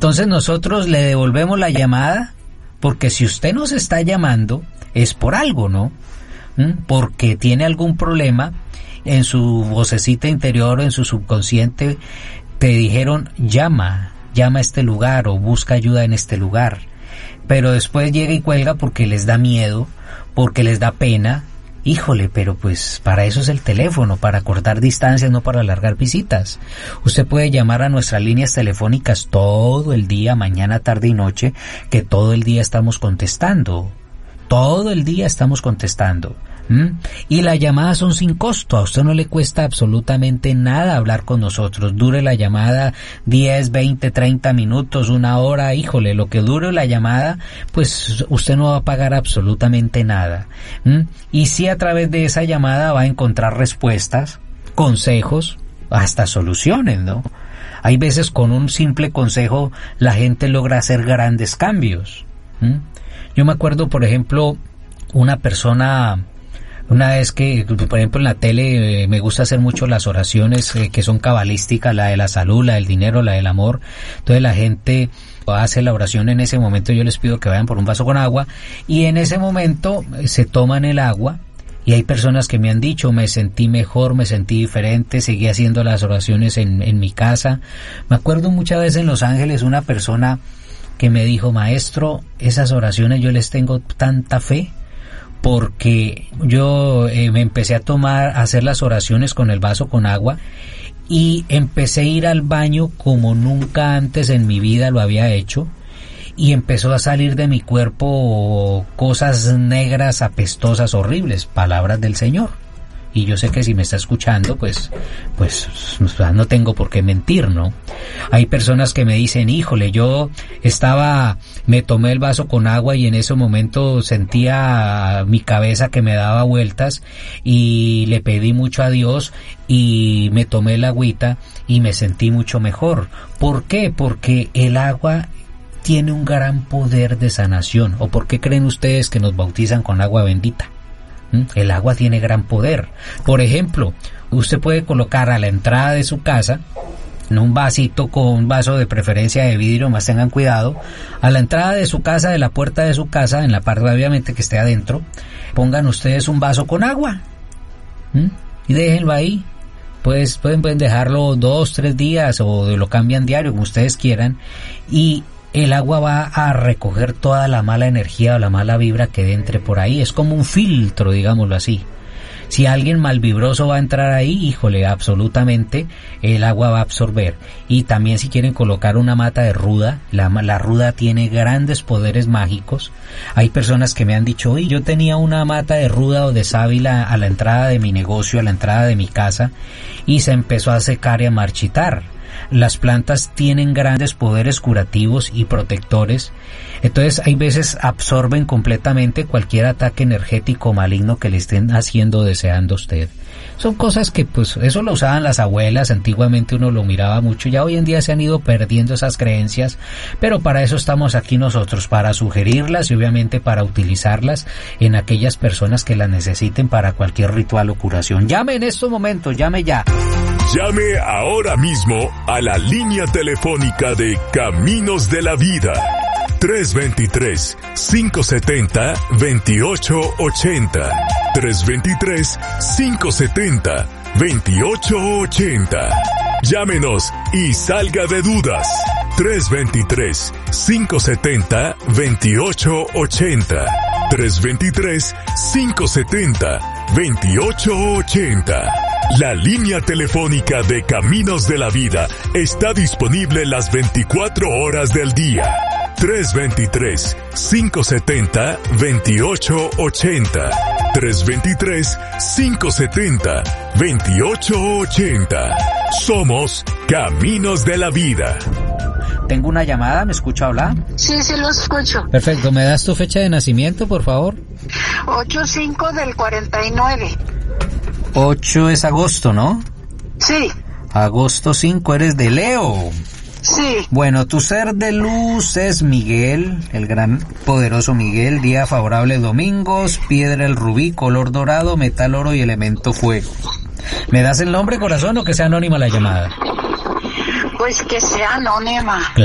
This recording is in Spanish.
Entonces nosotros le devolvemos la llamada, porque si usted nos está llamando es por algo, ¿no? Porque tiene algún problema en su vocecita interior, en su subconsciente, te dijeron llama a este lugar o busca ayuda en este lugar, pero después llega y cuelga porque les da miedo, porque les da pena. Híjole, pero pues para eso es el teléfono, para cortar distancias, no para alargar visitas. Usted puede llamar a nuestras líneas telefónicas todo el día, mañana, tarde y noche, que todo el día estamos contestando. Todo el día estamos contestando. Y las llamadas son sin costo, a usted no le cuesta absolutamente nada hablar con nosotros, dure la llamada 10, 20, 30 minutos, una hora, híjole, lo que dure la llamada, pues usted no va a pagar absolutamente nada. Y sí, a través de esa llamada va a encontrar respuestas, consejos, hasta soluciones, ¿no? Hay veces con un simple consejo la gente logra hacer grandes cambios. Yo me acuerdo, por ejemplo, una persona... Una vez que, por ejemplo, en la tele me gusta hacer mucho las oraciones que son cabalísticas, la de la salud, la del dinero, la del amor. Entonces la gente hace la oración en ese momento, yo les pido que vayan por un vaso con agua y en ese momento se toman el agua y hay personas que me han dicho, me sentí mejor, me sentí diferente, seguí haciendo las oraciones en mi casa. Me acuerdo muchas veces en Los Ángeles una persona que me dijo, maestro, esas oraciones yo les tengo tanta fe, porque yo me empecé a hacer las oraciones con el vaso con agua y empecé a ir al baño como nunca antes en mi vida lo había hecho y empezó a salir de mi cuerpo cosas negras, apestosas, horribles, palabras del Señor. Y yo sé que si me está escuchando, pues no tengo por qué mentir, ¿no? Hay personas que me dicen, híjole, me tomé el vaso con agua y en ese momento sentía mi cabeza que me daba vueltas y le pedí mucho a Dios y me tomé el agüita y me sentí mucho mejor. ¿Por qué? Porque el agua tiene un gran poder de sanación. ¿O por qué creen ustedes que nos bautizan con agua bendita? El agua tiene gran poder. Por ejemplo, usted puede colocar a la entrada de su casa, en un vasito con un vaso de preferencia de vidrio, más tengan cuidado, a la entrada de su casa, de la puerta de su casa, en la parte obviamente que esté adentro, pongan ustedes un vaso con agua y déjenlo ahí. Pues pueden dejarlo 2, 3 días o lo cambian diario, como ustedes quieran, y el agua va a recoger toda la mala energía o la mala vibra que entre por ahí. Es como un filtro, digámoslo así. Si alguien malvibroso va a entrar ahí, híjole, absolutamente el agua va a absorber. Y también si quieren colocar una mata de ruda, la ruda tiene grandes poderes mágicos. Hay personas que me han dicho, oye, yo tenía una mata de ruda o de sábila a la entrada de mi negocio, a la entrada de mi casa, y se empezó a secar y a marchitar. Las plantas tienen grandes poderes curativos y protectores, entonces hay veces absorben completamente cualquier ataque energético maligno que le estén deseando a usted. Son cosas que pues eso lo usaban las abuelas, antiguamente uno lo miraba mucho, ya hoy en día se han ido perdiendo esas creencias, pero para eso estamos aquí nosotros, para sugerirlas y obviamente para utilizarlas en aquellas personas que las necesiten para cualquier ritual o curación. Llame en estos momentos, llame ya. Llame ahora mismo a la línea telefónica de Caminos de la Vida. 323-570-2880. 323-570-2880. Llámenos y salga de dudas. 323-570-2880. 323-570-2880. La línea telefónica de Caminos de la Vida está disponible las 24 horas del día. 323-570-2880. 323-570-2880. Somos Caminos de la Vida. Tengo una llamada, ¿me escucha hablar? Sí, lo escucho. Perfecto, ¿me das tu fecha de nacimiento, por favor? 8/5 del 49. 8 es agosto, ¿no? Sí. Agosto 5, eres de Leo. Sí. Bueno, tu ser de luz es Miguel, el gran poderoso Miguel. Día favorable domingos, piedra el rubí, color dorado, metal oro y elemento fuego. ¿Me das el nombre, corazón, o que sea anónima la llamada? Pues que sea anónima.